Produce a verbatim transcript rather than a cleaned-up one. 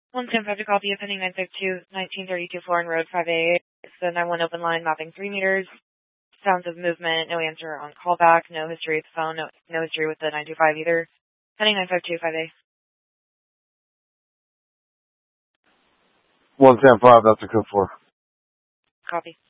one ten five to copy, pending nine five two, nineteen thirty-two Florin Road, five A. It's the nine one open line, mapping three meters. Sounds of movement, no answer on callback, no history with the phone, no, no history with the nine two five either. Pending nine five two, five A. one ten five, that's a code four. Copy.